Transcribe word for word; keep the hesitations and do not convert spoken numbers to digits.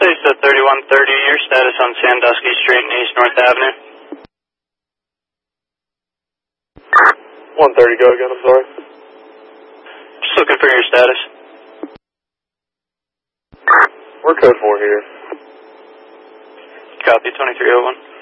States at thirty-one thirty, your status on Sandusky Street and East North Avenue. one thirty, go again, I'm sorry. Just looking for your status. We're code four here. Copy, twenty-three oh one.